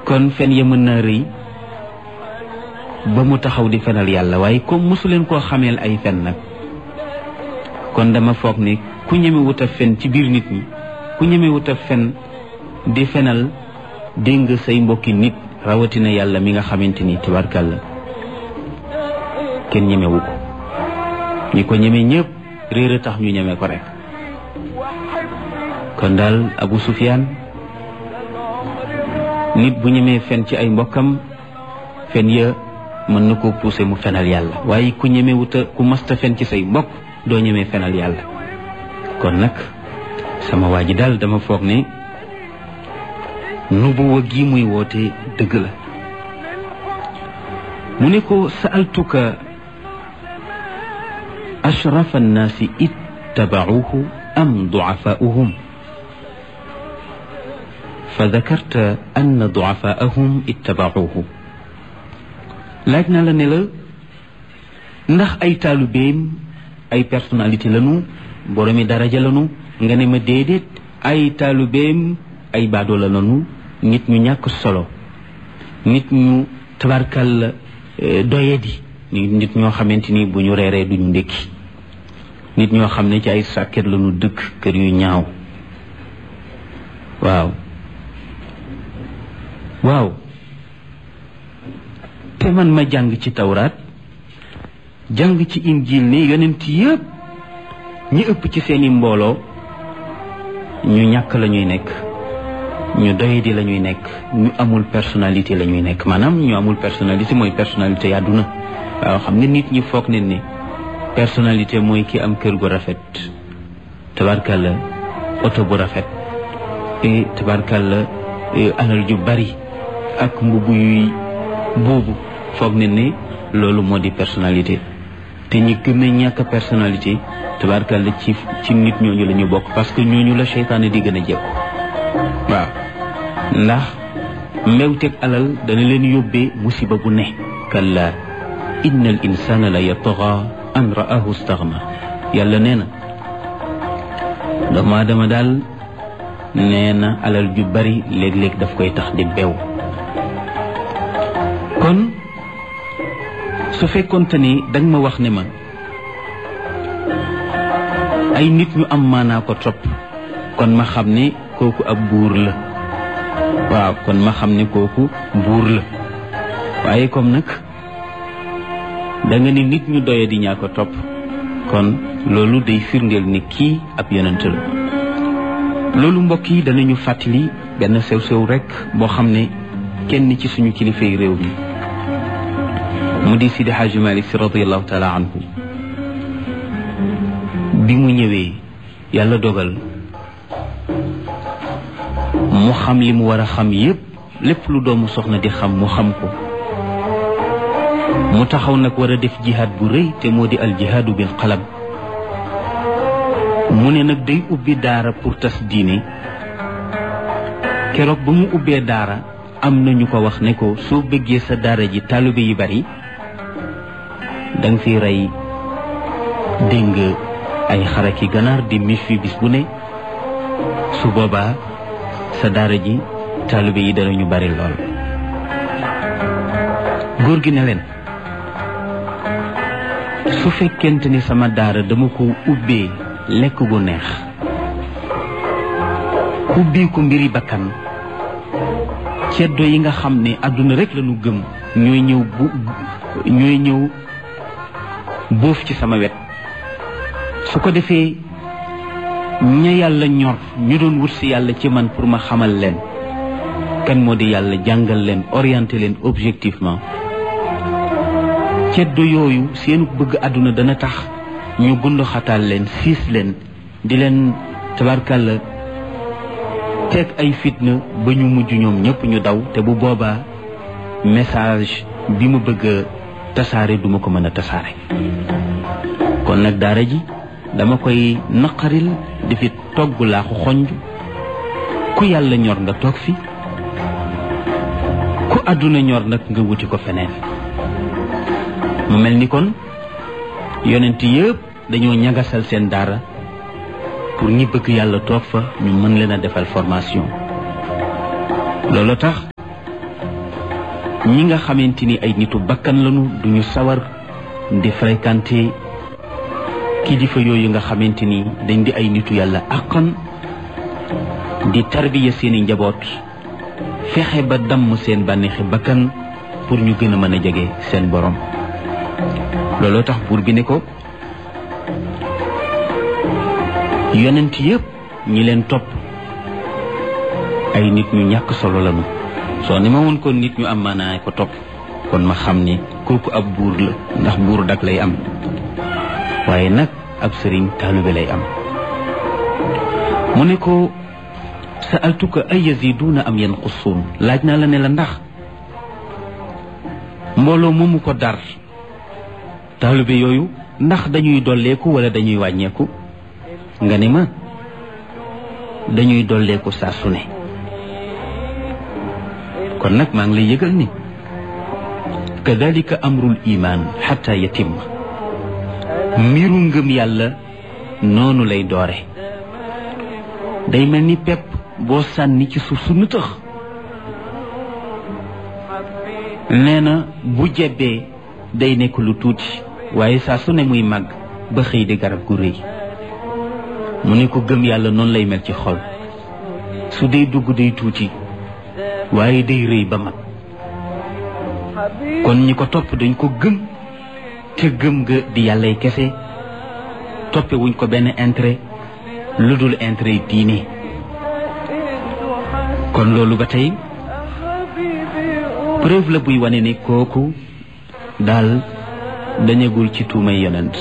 kon fen ya mën naa rëy ba mu taxaw di fenal yàlla waaye comme mosu leen koo xameel ay fen nag kon dama foog ni ku ñemewut a fen ci biir nit ñi ku ñemewut a fen di fenal dégg nga say mbokki nit rawatina yàlla mi nga xamante ni tabarkàlla kenn ñemewu ko ñi ko ñeme ñëpp réer a tax ñu ñeme ko rek kon daal Abu Sufyaan nit bu ñemee fen ci ay mbokkam fen ya mën na koo pousser mu fenal yàlla waaye ku ñemewuta ku masta fen ci say mbokk doo ñemee fenal yàlla kon nag sama waa ji daal dama foog ne nubuwa gi muy woote dëgg la mu ne ko sa'altuka ashrafa annaasi ittaba'uuhu am du'afaa'uhum fa dakarta anna du'afaa'ahum ittaba'uuhu laaj na la ne la ndax ay taalubeem ay personnalité lanu boromi daraja lanu nga ne ma déedéet ay taalubeem ay baadoola lanu nit ñu ñàkk solo nit ñu tabarkal doyadi nit ñoo xamante ni bu ñu reeree duñu ndékki nit ñoo xam ne ci ay sàkket lanu dëkk kër yu ñaaw waaw te man ma jàng ci tawraat jàng ci injiil ne yonent yëpp ñi ëpp ci seeni mbooloo ñu ñàkk la ñuy nekk ñu doyadi la ñuy nekk ñu amul personnalité la ñuy nekk maanaam ñu amul personnalité mooy personnalité yàdduna waaw xam nga nit ñi foog ne ni personnalité mooy ki am kër gu rafet tabarkalla oto bu rafet et tabarkalla alal ju bari ak mbubb yuy boobu foog ne ni loolu moo di personnalité te ñi gën a ñàkk personnalité tabarkalla ci nit ñooñu la ñu bokk parce que ñooñu la seytaane di gën a jekku waaw ndax mbewteeg alal dana leen yóbbee musiba bu ne kalla inna al insana la yatgha an ra'ahu istaghna yàlla nee na doomu aadama daal nee na alal ju bari léeg-léeg daf koy tax di bew kon su fekkoonte ni danga ma wax ne ma ay nit ñu am maanaa ko topp kon ma xam ne kooku ab buur la waaw kon ma xam ne kooku buur la waaye comme nag da nga ni nit ñu doye di ñaa ko topp kon loolu day firndeel ni kii ab yonent la loolu mbokk yi danañu fàttali benn sew-sew rek boo xam ne kenn ci suñu kilifay réew mi mu di Sidi Hadji Malick Sy radiyallahu taala anhu bi mu ñëwee yàlla dogal mu xam li mu war a xam yépp lépp lu doomu soxna di xam mu xam ko mu taxaw nag war a def jihaad bu rëy te moo di al jihaadu bil qalam mu ne nag day ubbi daara pour tas diine keroog ba mu ubbee daara am na ñu ko wax ne ko soo bëggee sa daara ji taalibe yi bari danga fi rey dégg ay xaraki ganaar di mis fi bis bu ne su boobaa sa daara ji taalibe yi danañu bari lool góor gi ne leen su fekkente ni sama daara dama ko ubbee lekk gu neex ubbee ko mbiri bakkan ceddo yi nga xam ne àdduna rek lañu gëm ñooy ñëw boof ci sama wet su ko defee ña yàlla ñor ñu doon wut si yàlla ci man pour ma xamal leen kan moo di yàlla jàngal leen orienté leen objectivement ceddo yooyu seenu bëgg àdduna dana tax ñu gundu xataal leen siis leen di leen tabarkàlla teg ay fitna ba ñu mujj ñoom ñëpp ñu daw te bu boobaa message bi ma bëgg a tasaare duma ko mën a tasaare kon nag daara ji dama koy naqaril di fi togg laaxu xonj ku yàlla ñor nga toog fi ku àdduna ñor nag nga wuti ko feneen mu mel ni kon yonent yëpp dañoo ñagasal seen daara pour ñi bëgg yàlla toog fa ñu mën leen a defal formation loolu tax ñi nga xamante ni ay nitu bakkan lañu duñu sawar di fréquenter kilifa yooyu nga xamante ni dañ di ay nitu yàlla àqan di tarbiya seeni njaboot fexe ba damm seen bànneexi bakkan pour ñu gën a mën a jege seen borom. looloo tax buur bi ne ko yonent yépp ñi leen topp ay nit ñu ñàkk solo lañu. soo ni ma woon kon nit ñu am maanaay ko topp kon ma xam ni kooku ab buur la, ndax buur dak lay am, waaye nag ab sëriñ taalibe lay am. mu ne ko sa'altuka ay yaziduuna am yanqusuun, laaj naa la ne la ndax mbooloo moomu ko dar taalibe yooyu ndax dañuy dolleeku wala dañuy wàññeeku? nga ne ma dañuy dolleeku saa su ne. kon nag maa ngi lay yëgal ni kadalika amrul iman xatta yatim, mbiru ngëm yàlla noonu lay doore. day mel ni pepp boo sànni ci suuf su nëtëx, nee na bu jebbee day nekk lu tuuti, waaye saa su ne muy màgg ba xëy di garab gu rëy. mu ne ko gëm yàlla noonu lay mel ci xol, su dee dugg day tuuti waaye day rëy ba mag. kon ñi ko topp dañ ko gëm, te gëm nga di yàllay kese, toppe wuñ ko benn intérêt lu dul intérêt diine. kon loolu ba tey preuve la buy wane ne kooku daal dañagul ci tuumay yonent.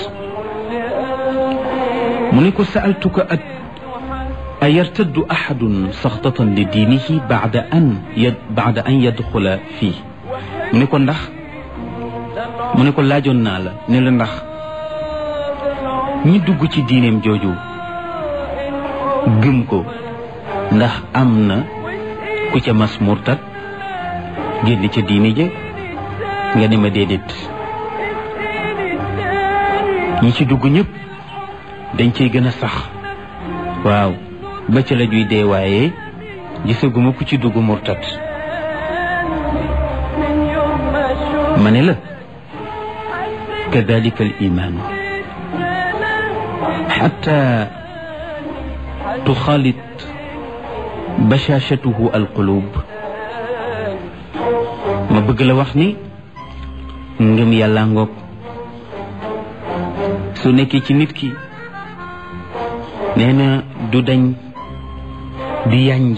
mu ne ko sa'altuka ayartaddu ahadun saxtatan li diinihi ba'da an yadxula fii. mu ne ko ndax mu ne ko laajoon naa la ne la ndax ñi dugg ci diineem jooju gëm ko ndax am na ku ca mas murtad génn ca diine ja? nga ne ma déedéet. ñi ci dugg ñëpp dañ cey gën a sax, waaw, ba ca la juy dee, waaye gisaguma ku ci dugg murtad. ma ne la kadalika al iman xatta tuxaalit bashashatuhu al qulub. ma bëgg la wax ni ngëm yàlla ngoog su nekkee ci nit ki, nee na du dañ di yanj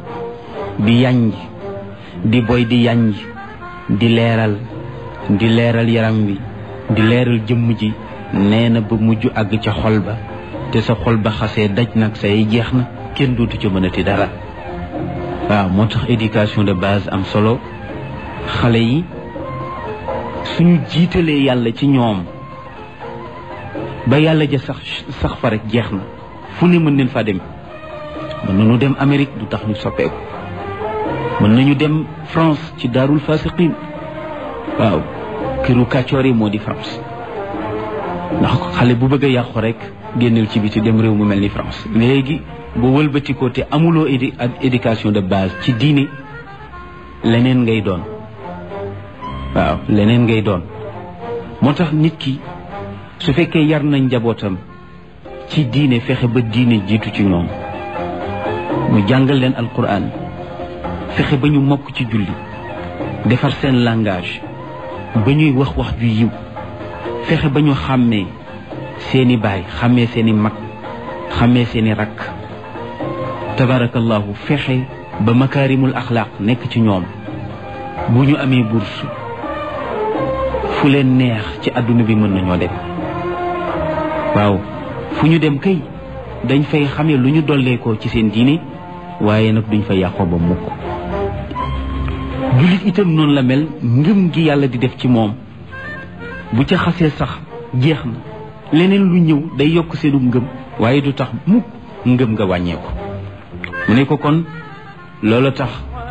di boy di yanj di leeral yaram wi, di leeral jëmm ji, nee na ba mujj àgg ca xol ba. te sa xol ba xasee daj nag say jeex na, kenn dootu ca mënati dara. waaw, moo tax éducation de base am solo. xale yi suñu jiitalee yàlla ci ñoom ba yàlla ja sax fa rek jeex na, fu ne mën nañ fa dem. mën nañu dem Amérique, du tax ñu soppeeku. mën nañu dem France ci daarul fasiqin, waaw, këru kàccoor yi moo di France. ndax xale bu bëgg a yàqu rek génneel ci biti dem réew mu mel ni France. léegi boo wëlbatikoo te amuloo éducation de base ci diine, leneen ngay doon. waaw, leneen ngay doon. moo tax nit ki su fekkee yar nañ njabootam ci diine, fexe ba diine jiitu ci ñoom, mu jàngal leen alquran, fexe ba ñu mokk ci julli, defar seen langage ba ñuy wax ju yiw, fexe ba ñu xàmmee seeni baay, xàmmee seeni mag, xàmmee seeni rakk, tabarakallahu, fexe ba makaarimul axlaaq nekk ci ñoom. bu ñu amee bourse fu leen neex ci àdduna bi mën nañoo dem. waaw, fu ñu dem kay dañ fay xamee lu ñu dolleekoo ci seen diine, waaye nag duñ fa yàqoo ba mukk. jullit itam noonu la mel. ngëm gi yàlla di def ci moom bu ca xasee sax jeex na, leneen lu ñëw day yokk seenu ngëm, waaye du tax mukk ngëm nga wàññeeku. mu ne ko kon loolu tax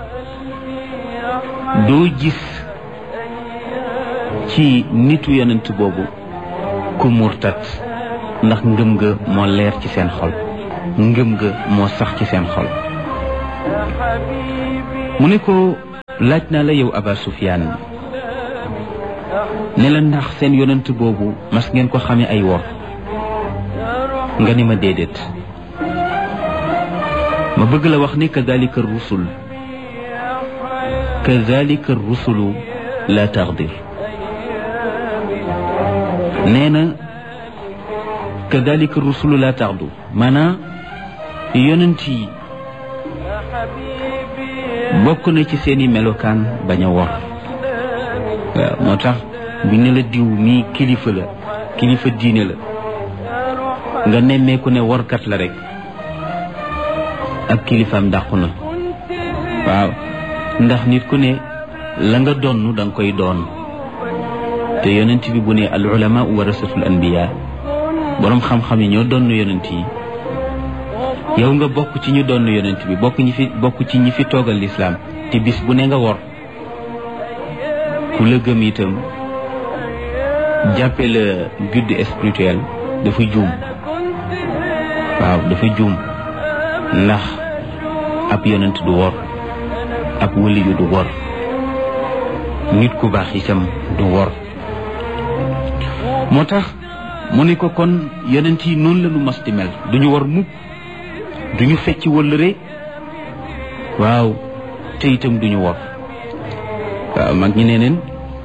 doo gis ci nitu yonent boobu ku murtat, ndax ngëm nga moo leer ci seen xol, ngëm nga moo sax ci seen xol. mu ne ko laaj naa la yow Aba Sufyaan ne la ndax seen yonent boobu mas ngeen ko xamee ay wor nga ni ma déedéet ma bëgg la wax ni kadalika rusulu la taxdir nee na kadalika rusulu la taxdu maanaam yonent yi bokk na ci seeni melokaan bañ a wor waaw moo tax bu ne la diw mii kilifa la kilifa diine la nga nemmeeku ne workat la rek ak kilifaam dàqu na waaw ndax nit ku ne la nga donn da nga koy doon te yonent bi bu ne al ulama warasatul anbiya boroom xam-xam yi ñoo donn yonent yi yow nga bokk ci ñu donn yonent bi bokk ci ñi fi toogal lislaam te bis bu ne nga wor ku la gëm itam jàppe la guide spirituel dafa juum waaw dafa juum ndax ab yonent du wor ab waliyu du wor nit ku baax itam du wor moo tax mu ne ko kon yonent yi noonu la ñu mas di mel duñu wor mukk duñu fecc wëllëre waaw te itam duñu wor waaw mag ñi nee neen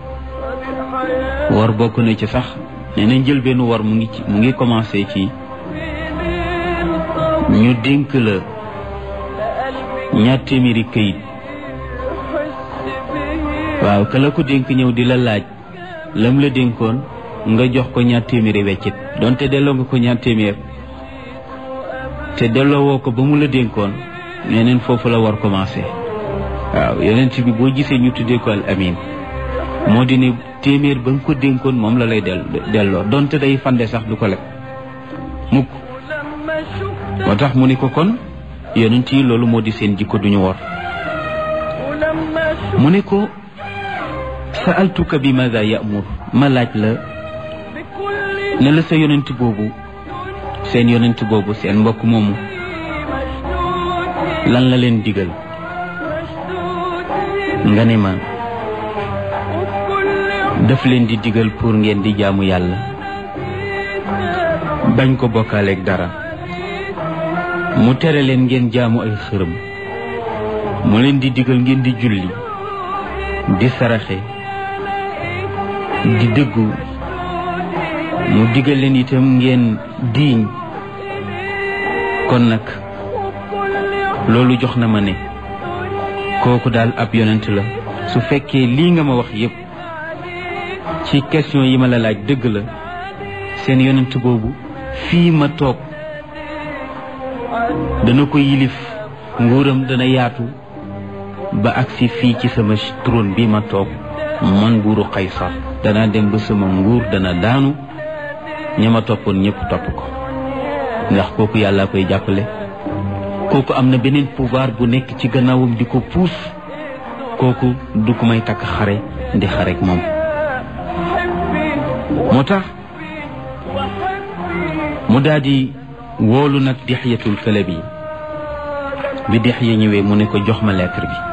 wor bokk na ci sax nee nañ jël benn wor mu ngi commencé ci ñu dénk la 2 téeméeri këyit waaw ka la ko dénk ñëw di la laaj lam la dénkoon nga jox ko 2 téeméeri weccit donte delloo nga ko 2 téeméer te delloo woo ko ba mu la dénkoon nee neen foofu la war commencé waaw yonent bi boo gisee ñu tuddee ko al amin moo di ne téeméer ba nga ko dénkoon moom la lay delloo donte day fande sax du ko lekk mukk moo tax mu ni ko kon yonent yi loolu moo di seen jikko duñu wor mu ne ko sa'altuka bi maada ya'mur ma laaj la ne la sa yonent boobu seen yonent boobu seen mbokk moomu lan la leen digal nga ne ma daf leen di digal pour ngeen di jaamu yàlla bañ ko bokkaaleeg dara mu tere leen ngeen jaamu ay xërëm mu leen di digal ngeen di julli di saraxe di dëggu mu digal leen itam ngeen diiñ kon nag loolu jox na ma ne kooku daal ab yonent la su fekkee lii nga ma wax yépp ci question yi ma la laaj dëgg la seen yonent boobu fii ma toog dana ko yilif nguuram dana yaatu ba agsi fii ci sama trône bi ma toog man buuru Qaysar dana dem ba sama nguur dana daanu ña ma toppoon ñëpp topp ko ndax kooku yàlla koy jàppale kooku am na beneen pouvoir bu nekk ci gannaawam di ko puus kooku du ko may takk xare di xarek moom moo tax mu daal di woolu nag Dihyatul Kalabi bi Dihya ñëwee mu ne ko jox ma lettre bi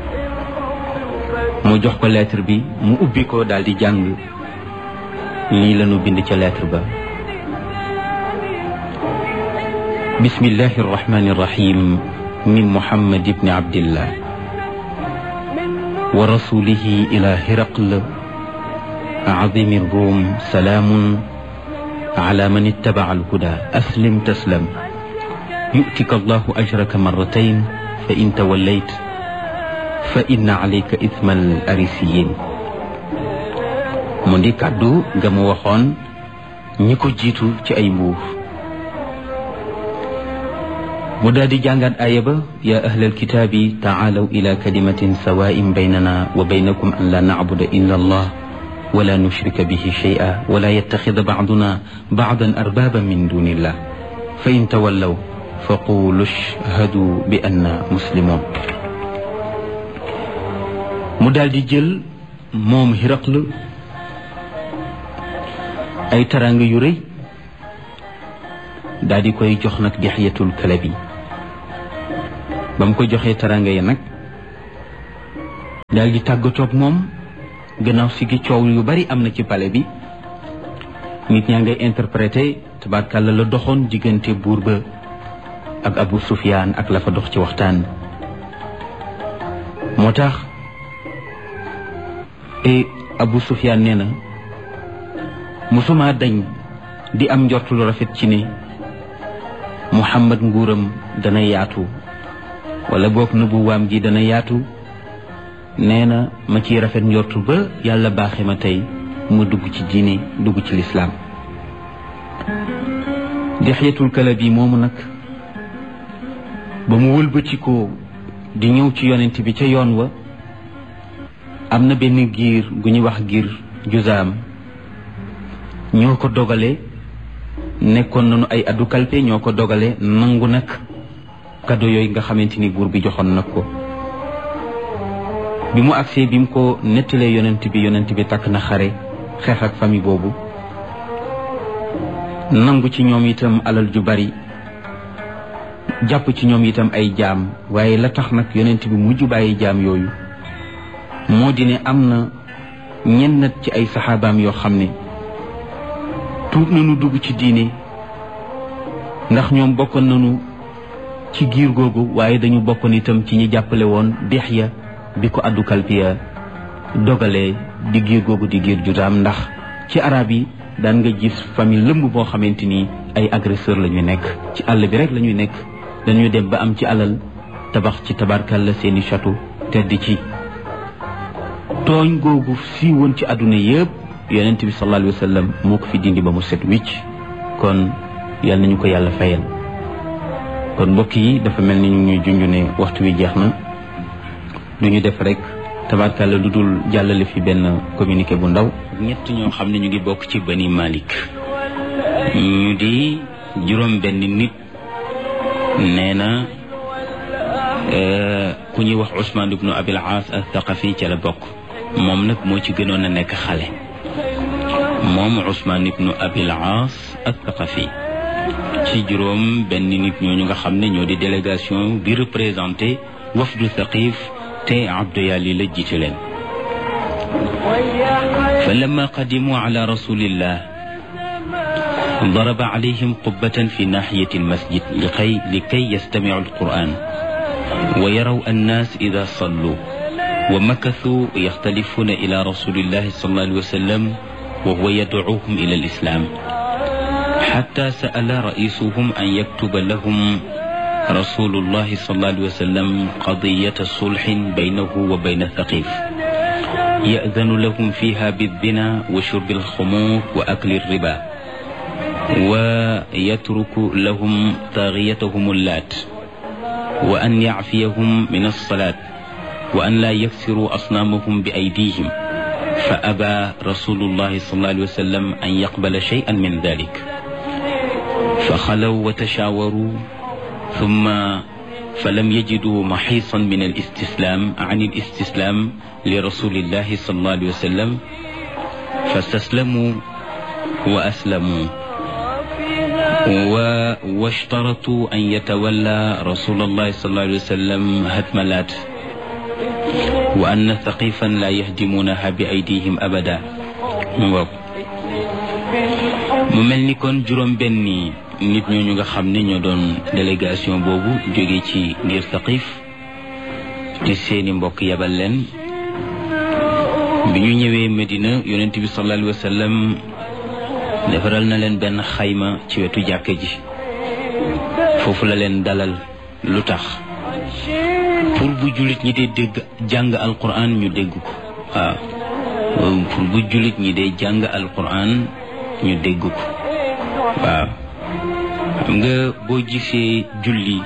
mu jox ko lettre bi mu ubbi ko daal di jàng lii lañu bind ca lettre ba bismillahi arrahmani irrahim min Muhammad ibni Abdillah wa rasulihi ila Hiraql azimi Rum salaamun ala man ittabaca alhuda aslim taslam yu'tika allahu ajraka marratayn fa in tawallayt fa inna alayka ithma al arisiyin mu di kàddu nga mu waxoon ñi ko jiitu ci ay mbuur mu daal di jàngaat aaya ba yaa ahlal kitaabi taalaw ila kalimatin sawaa'in baynana wa baynakum an la nacbuda illa allah wala nushrika bihi shay'a wala yattaxida bacduna bacdan arbaaban min dunillah fa in tawallaw fa qulu ashhadu bi anna muslimun mu daal di jël moom Hiraql ay taraanga yu rëy daal di koy jox nag Dihyatul Kalabi ba mu ko joxee taraanga yi nag daal di tàggatoog moom. gannaaw si gi coow yu bari am na ci palais bi, nit ñaa ngay interprété tabarkàlla la doxoon diggante buur ba ak Abu Sufyaan ak la fa dox ci waxtaan. moo tax Abu Sufyaan nee na musuma dañ di am njort lu rafet ci ne Muhammad nguuram dana yaatu wala boog nubuwaam gi dana yaatu. nee na ma ciy rafet njortu ba yàlla baaxe ma tey mu dugg ci diine dugg ci lislaam. Dihyatul Kalabi moomu nag ba mu wëlbatikoo di ñëw ci yonent bi ca yoon wa, am na benn giir gu ñuy wax giir Juzaam, ñoo ko dogale, nekkoon nañu ay addu kalpe, ñoo ko dogale nangu nag kado yooyu nga xamante ni buur bi joxoon nag ko. bi mu agsee bi mu ko nettalee yonent bi takk na xare xeex ak famille boobu, nangu ci ñoom itam alal ju bari, jàpp ci ñoom itam ay jaam. waaye la tax nag yonent bi mujj bàyyi jaam yooyu moo di ne am na ñenn ci ay saxaabaam yoo xam ne tuub nañu dugg ci diine, ndax ñoom bokkoon nañu ci giir googu, waaye dañu bokkoon itam ci ñi jàppale woon Dihya bi ko addu kalpiya dogalee di giir googu di giir Juzaam. ndax ci arab yi daan nga gis famille lëmb boo xamante ni ay agresseur la ñuy nekk, ci àll bi rek la ñuy nekk, dañuy dem ba am ci alal tabax ci tabarkalla seeni château tedd ci. tooñ googu si woon ci àdduna yëpp yonent bi sallallahu alayhi wa sallam moo ko fi dindi ba mu set wicc. kon yal nañu ko yàlla fayal. kon mbokk yi dafa mel ni ñu ñuy junj ne waxtu wi jeex na, du ñu def rek tabarkalla lu dul jàllale fi benn communiqué bu ndaw. ñett ñoo xam ne ñu ngi bokk ci Bani Malik, ñu di juróom benn nit. nee na ku ñuy wax Ousmane ibnu Abil Aas al-Thaqafi ca la bokk. moom nag moo ci gënoon a nekk xale, moom Ousmane ibnu Abil Aas al-Thaqafi. ci juróom benn nit ñooñu nga xam ne ñoo di délégation bi représenté wafdu Thaqif te Abdu Yali la jiite leen. fa lamma qadimu ala rasulillah ضرب عليهم قبة في ناحية المسجد لكي يستمعوا القرآن ويروا الناس إذا صلوا، ومكثوا يختلفون إلى رسول الله صلى الله عليه وسلم وهو يدعوهم إلى الإسلام، حتى سأل رئيسهم أن يكتب لهم رسول الله صلى الله عليه وسلم قضية صلح بينه وبين ثقيف يأذن لهم فيها بالزنا وشرب الخمور وأكل الربا، ويترك لهم طاغيتهم اللات، وأن يعفيهم من الصلاة، وأن لا يكسروا أصنامهم بأيديهم. فأبى رسول الله صلى الله عليه وسلم أن يقبل شيئا من ذلك، فخلوا وتشاوروا، ثم فلم يجدوا محيصا من الاستسلام عن الاستسلام لرسول الله صلى الله عليه وسلم، فاستسلموا وأسلموا، واشترطوا أن يتولى رسول الله صلى الله عليه وسلم هدم اللات، وأن ثقيفا لا يهدمونها بأيديهم أبدا. mu mel ni kon juróom benni nit ñooñu nga xam ne ñoo doon délégation boobu jóge ci ngir Thaqif te seeni mbokk yabal leen. bi ñu ñëwee Medina, yonent bi sallallahu alayhi wa sallam defaral na leen benn xayma ci wetu jàkka ji, foofu la leen dalal. lu tax? pour bu jullit ñi dee dégg jàng alquran ñu dégg ko. waaw, pour bu jullit ñi dee jàng alquran ñu dégg ko. waaw, xam nga boo gisee julli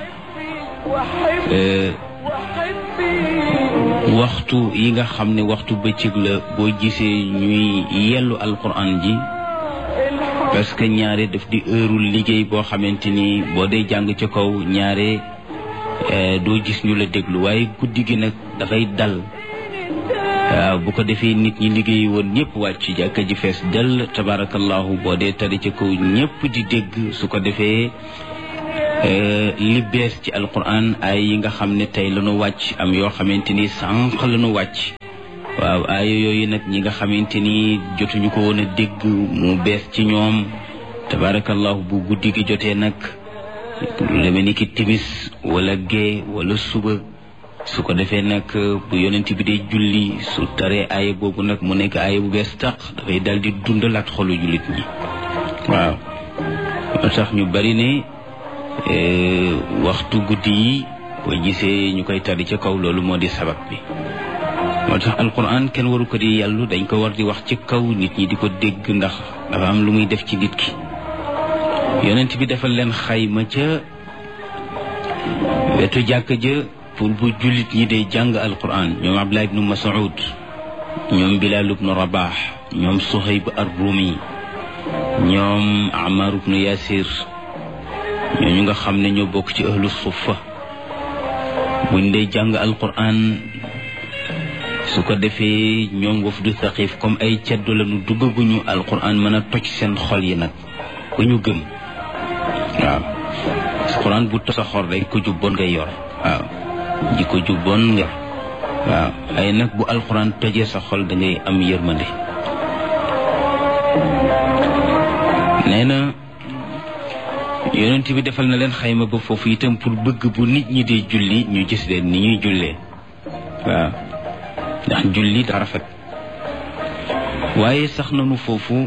waxtu yi nga xam ne waxtu bëccëg la, boo gisee ñuy yellu alquran ji, parce que ñaare daf di heure liggéey boo xamante ni boo dee jàng ca kaw ñaare doo gis ñu la déglu, waaye guddi gi nag dafay dal. waaw, bu ko defee nit ñi liggéey woon ñëpp wàcc ci jàkka ji fees dell, tabarakallahu. boo dee tari ca kaw ñëpp di dégg, su ko defee li bees ci alquran ay yi nga xam ne tey lañu wàcc, am yoo xamante ni sànq lañu wàcc, waaw aaya yooyu nag ñi nga xamante ni jotuñu ko woon a dégg mu bees ci ñoom tabarakallahu bu guddi gi jotee nag lu demee ni ki timis wala gee wala suba su ko defee nag bu yonent bi dee julli su taree aaya boobu nag mu nekk aaya bu bees tàq dafay dal di dundalaat xolu jullit ñi waaw moo tax ñu bari ne waxtu guddi yi boo gisee ñu koy tari ca kaw loolu moo di sabab bi moo tax alquran kenn waru ko di yàllu dañ ko war di wax ci kaw nit ñi di ko dégg ndax dafa am lu muy def ci nit ki yonent bi defal leen xayma ca wetu jàkk ja pour bu jullit ñi day jàng alquran ñoom Abdullah ibnu Mas'ud ñoom Bilal ibnu Rabah ñoom Suhayb ar-Rumi ñoom Ammar ibnu Yasir ñooñu nga xam ne ñoo bokk ci ahlu suffa buñ dee jàng alquran su ko defee ñoom wafdu Thaqif comme ay ceddo lañu duggaguñu alquran mën a toj seen xol yi nag ba ñu gëm waaw alquran bu toj sa xol rek ko jubboon ngay yor waaw ji ko jubboon nga waaw ay nag bu alquran tojee sa xol da ngay am yërmande nee na yonent bi defal na leen xayma ba foofu itam pour bëgg bu nit ñi dee julli ñu gis leen ni ñuy jullee waaw ndax julli daa rafet waaye sax nañu foofu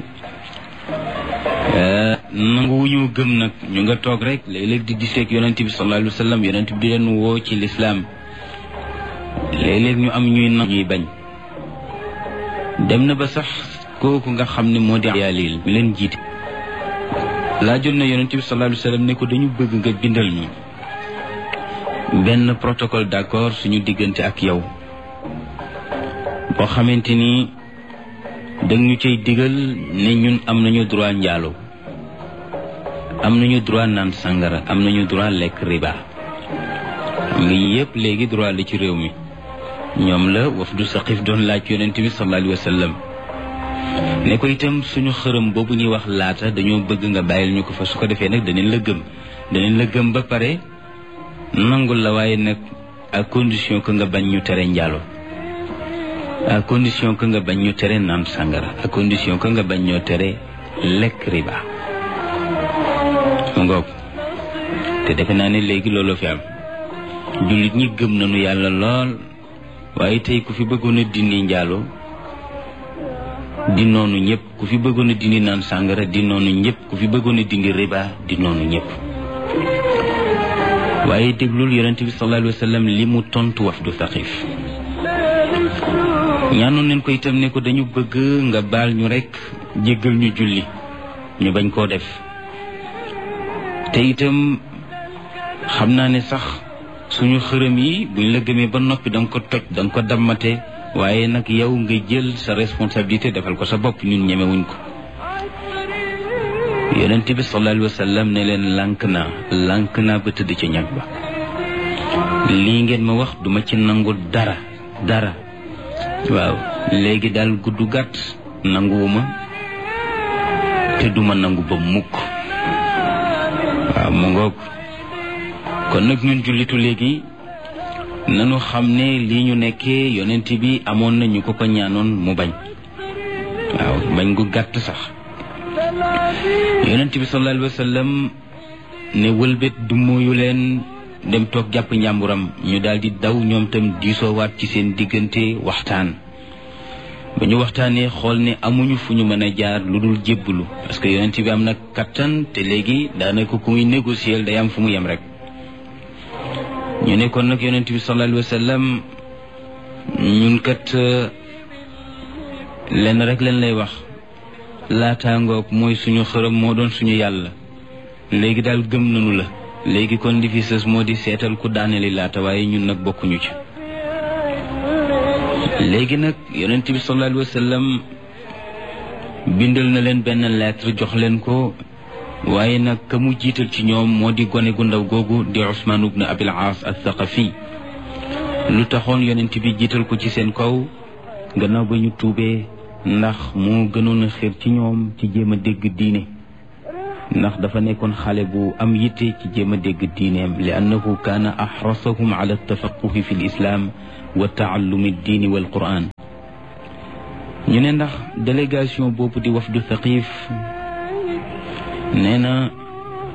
nangu ñu gëm nag ñu nga toog rek léeg-léeg di diseeg yonent bi sallallahu alayhi wa sallam yonent bi di leen woo ci lislaam léeg-léeg ñu am ñuy nangu ñuy bañ dem na ba sax kooku nga xam ne moo di Yaalil mi leen jiite laajoon na yonent bi sallallahu alayhi wa sallam ne ko dañu bëgg nga bindal ñu benn protocole d'accord suñu diggante ak yow boo xamante ni dang ñu cay digal ne ñun am nañu droit njaalo am nañu droit naan sangara am nañu droit lekk riba xam nga yëpp léegi droit la ci réew mi ñoom la wafdu Saqif doon laaj yonent bi sallallahu alayhi wa sallam ne ko itam suñu xërëm boobu ñuy wax laata dañoo bëgg nga bàyyil ñu ko fa su ko defee nag danañ la gëm ba pare nangul la waaye nag à condition que nga bañ ñu tere njaalo à condition que nga bañ ñu tere naan sangara à condition que nga bañ ñoo tere lekk riba mu ngoog te defe naa ne léegi looloo fi am jullit ñi gëm nañu yàlla lool waaye tey ku fi bëggoon a dindi njaalo di noonu ñëpp ku fi bëggoon a dindi naan sangara di noonu ñëpp ku fi bëggoon a dindi riba di noonu ñëpp waaye déglul yonent bi sallallahu alayhi wa sallam li mu tontu wafdu Thaqif ñaanoon nañ ko itam ne ko dañu bëgg nga baal ñu rekk jéggal ñu julli ñu bañ koo def te itam xam naa ne sax suñu xërëm yi buñ la gëmee ba noppi danga ko toj danga ko dammate waaye nag yow nga jël sa responsabilité defal ko sa bopp ñun ñemewuñ ko yonent bi sallallahu alayhi wa sallam ne leen lànk naa ba tëdd ca ñag ba lii ngeen ma wax duma ci nangu dara waaw léegi daal gudd gàtt nanguwuma te duma nangu ba mukk waaw mu ngoog kon nag ñun jullitu léegi nanu xam ne lii ñu nekkee yonent bi amoon na ñu ko ñaanoon mu bañ waaw bañ gu gàtt sax yonent bi sallallahu alayhi wa sallam ne wëlbét du mooyu leen dem toog jàpp njàmburam ñu daal di daw ñoom tam diisoowaat ci seen diggante waxtaan ba ñu waxtaanee xool ne amuñu fu ñu mën a jaar lu dul jébbalu parce que yonent bi am na kattan te léegi daanaka ku muy négocier day am fu mu yem rek ñu ne kon nag yonent bi sallallahu alayhi wa sallam ñun kat lenn rek leen lay wax laataangoog mooy suñu xërëm moo doon suñu yàlla léegi daal gëm nañu la léegi kon li fi sës moo di seetal ku daaneli laata waaye ñun nag bokkuñu ci léegi nag yonent bi sallallahu alayhi wa sallam bindal na leen benn lettre jox leen ko waaye nag ka mu jiital ci ñoom moo di gone gu ndaw googu di Usmaan ibn Abil Aas al-Thaqafi lu taxoon yonent bi jiital ko ci seen kaw gannaaw ba ñu tuubee ndax moo gënoon a xër ci ñoom ci jéem a dégg diine ndax dafa nekkoon xale bu am yitte ci jéem a dégg diineem li annahu kaana axrasahum ala tafaquhi fi l islam wa taallumi diini wal quran ñu ne ndax délégation boobu di wafdu Thaqif nee na